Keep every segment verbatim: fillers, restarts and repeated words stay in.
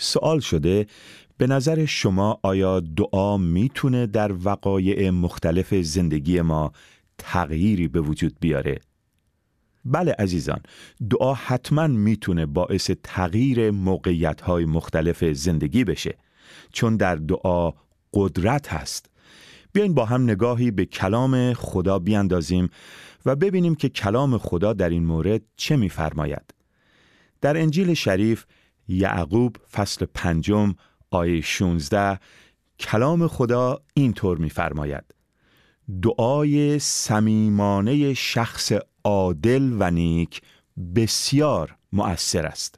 سوال شده به نظر شما آیا دعا میتونه در وقایع مختلف زندگی ما تغییری به وجود بیاره؟ بله عزیزان، دعا حتما میتونه باعث تغییر موقعیت‌های مختلف زندگی بشه، چون در دعا قدرت هست. بیاین با هم نگاهی به کلام خدا بیاندازیم و ببینیم که کلام خدا در این مورد چه می‌فرماید. در انجیل شریف یعقوب فصل پنجم آیه شانزده کلام خدا اینطور می‌فرماید: دعای صمیمانه شخص عادل و نیک بسیار مؤثر است.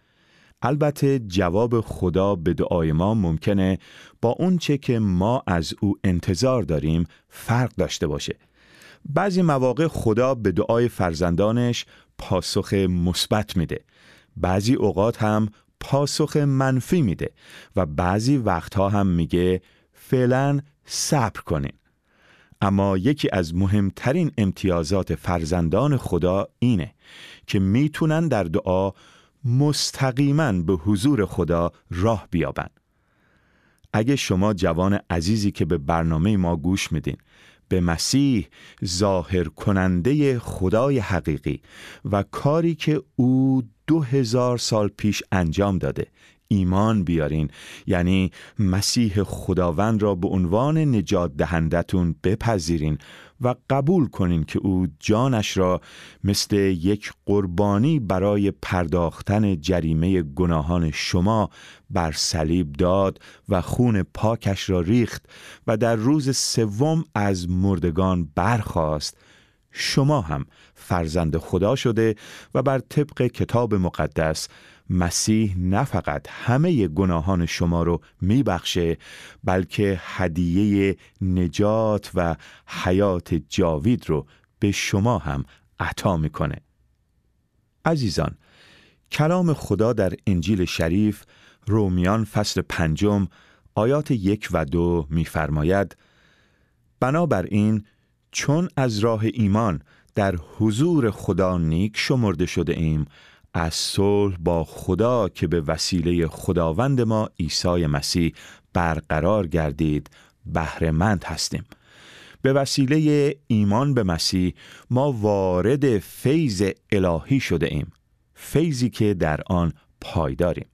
البته جواب خدا به دعای ما ممکنه با اون چه که ما از او انتظار داریم فرق داشته باشه. بعضی مواقع خدا به دعای فرزندانش پاسخ مثبت میده، بعضی اوقات هم پاسخ منفی میده و بعضی وقتها هم میگه فعلا صبر کنین. اما یکی از مهمترین امتیازات فرزندان خدا اینه که میتونن در دعا مستقیما به حضور خدا راه بیابن. اگه شما جوان عزیزی که به برنامه ما گوش میدین به مسیح ظاهر کننده خدای حقیقی و کاری که او دو هزار سال پیش انجام داده ایمان بیارین، یعنی مسیح خداوند را به عنوان نجات دهندتون بپذیرین و قبول کنین که او جانش را مثل یک قربانی برای پرداختن جریمه گناهان شما بر صلیب داد و خون پاکش را ریخت و در روز سوم از مردگان برخاست، شما هم فرزند خدا شده و بر طبق کتاب مقدس مسیح نه فقط همه گناهان شما رو میبخشه، بلکه هدیه نجات و حیات جاوید رو به شما هم عطا میکنه. عزیزان، کلام خدا در انجیل شریف رومیان فصل پنجم آیات یک و دو میفرماید: بنابراین چون از راه ایمان در حضور خدا نیک شمرده شده ایم، از صلح با خدا که به وسیله خداوند ما عیسی مسیح برقرار گردید بهره مند هستیم. به وسیله ایمان به مسیح ما وارد فیض الهی شده ایم، فیضی که در آن پایداریم.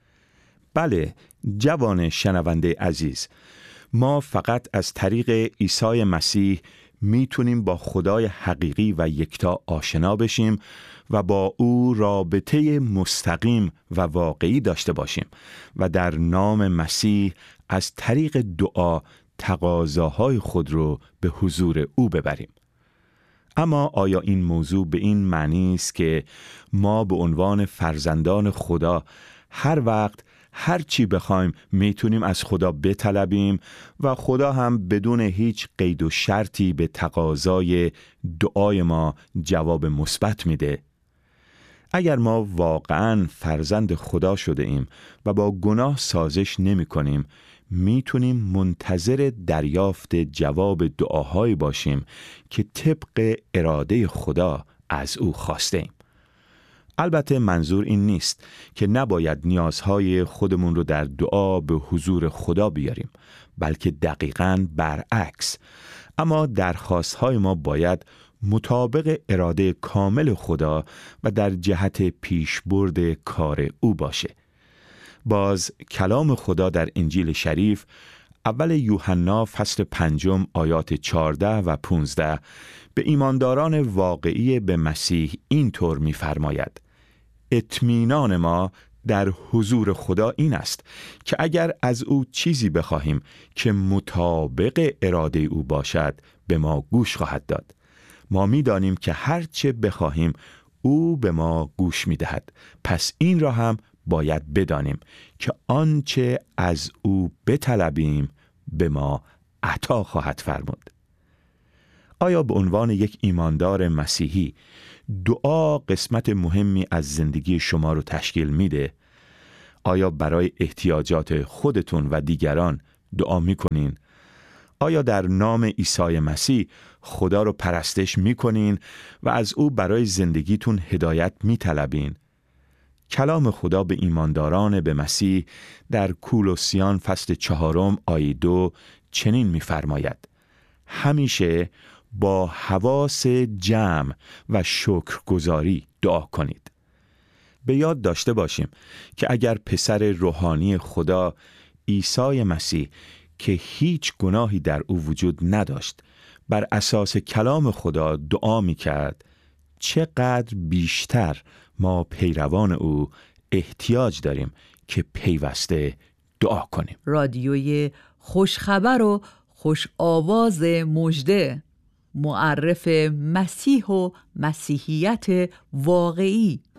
بله جوان شنونده عزیز، ما فقط از طریق عیسی مسیح میتونیم با خدای حقیقی و یکتا آشنا بشیم و با او رابطه مستقیم و واقعی داشته باشیم و در نام مسیح از طریق دعا تقاضاهای خود رو به حضور او ببریم. اما آیا این موضوع به این معنی است که ما به عنوان فرزندان خدا هر وقت هر چی بخوایم میتونیم از خدا بطلبیم و خدا هم بدون هیچ قید و شرطی به تقاضای دعای ما جواب مثبت میده؟ اگر ما واقعاً فرزند خدا شده ایم و با گناه سازش نمی کنیم، میتونیم منتظر دریافت جواب دعاهایی باشیم که طبق اراده خدا از او خواسته ایم. البته منظور این نیست که نباید نیازهای خودمون رو در دعا به حضور خدا بیاریم، بلکه دقیقاً برعکس. اما درخواستهای ما باید مطابق اراده کامل خدا و در جهت پیشبرد کار او باشه. باز کلام خدا در انجیل شریف اول یوحنا فصل پنجم آیات چهارده و پانزده به ایمانداران واقعی به مسیح اینطور می‌فرماید: اطمینان ما در حضور خدا این است که اگر از او چیزی بخواهیم که مطابق اراده او باشد به ما گوش خواهد داد. ما می‌دانیم که هر چه بخواهیم او به ما گوش می‌دهد. پس این را هم باید بدانیم که آنچه از او بطلبیم به ما عطا خواهد فرمود. آیا به عنوان یک ایماندار مسیحی دعا قسمت مهمی از زندگی شما رو تشکیل میده؟ آیا برای احتیاجات خودتون و دیگران دعا میکنین؟ آیا در نام عیسی مسیح خدا رو پرستش میکنین و از او برای زندگیتون هدایت میطلبین؟ کلام خدا به ایمانداران به مسیح در کولوسیان فصل چهارم آیه دو چنین می‌فرماید: همیشه با حواس جمع و شکرگزاری دعا کنید. به یاد داشته باشیم که اگر پسر روحانی خدا عیسی مسیح که هیچ گناهی در او وجود نداشت بر اساس کلام خدا دعا می‌کرد، چقدر بیشتر ما پیروان او احتیاج داریم که پیوسته دعا کنیم. رادیوی خوشخبر و خوش آواز مژده، معرف مسیح و مسیحیت واقعی.